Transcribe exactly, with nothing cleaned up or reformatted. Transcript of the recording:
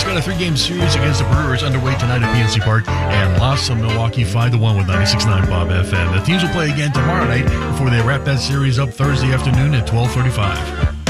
Pirates got a three-game series against the Brewers underway tonight at P N C Park and lost to Milwaukee five to one with ninety-six point nine Bob F M. The teams will play again tomorrow night before they wrap that series up Thursday afternoon at twelve thirty-five.